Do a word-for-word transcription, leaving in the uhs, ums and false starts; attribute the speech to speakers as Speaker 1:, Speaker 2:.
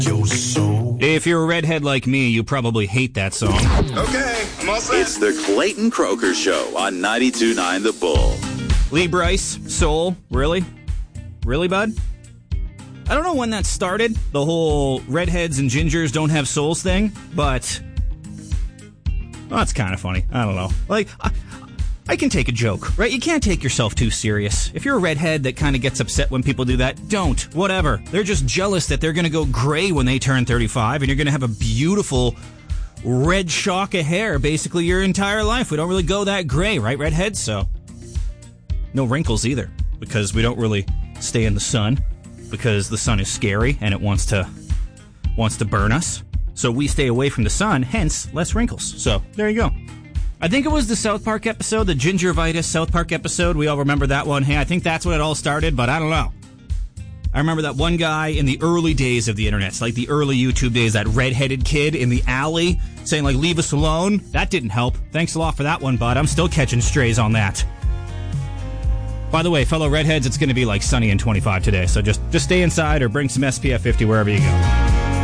Speaker 1: your soul.
Speaker 2: If you're a redhead like me, you probably hate that song.
Speaker 1: Okay, I'm all set.
Speaker 3: It's the Clayton Croker Show on ninety-two point nine The Bull.
Speaker 2: Lee Bryce, Soul, really? Really, bud? I don't know when that started, the whole redheads and gingers don't have souls thing, but well, that's kind of funny. I don't know. Like, I, I can take a joke, right? You can't take yourself too serious. If you're a redhead that kind of gets upset when people do that, don't. Whatever. They're just jealous that they're going to go gray when they turn thirty-five, and you're going to have a beautiful red shock of hair basically your entire life. We don't really go that gray, right, redheads? So, no wrinkles either, because we don't really stay in the sun, because the sun is scary and it wants to wants to burn us. So we stay away from the sun, hence less wrinkles. So there you go. I think it was the South Park episode, the Gingervitis South Park episode. We all remember that one. Hey, I think that's when it all started, but I don't know. I remember that one guy in the early days of the internet, like the early YouTube days, that redheaded kid in the alley saying, like, leave us alone. That didn't help. Thanks a lot for that one, bud. I'm still catching strays on that. By the way, fellow redheads, it's going to be like sunny and twenty-five today, so just, just stay inside or bring some S P F fifty wherever you go.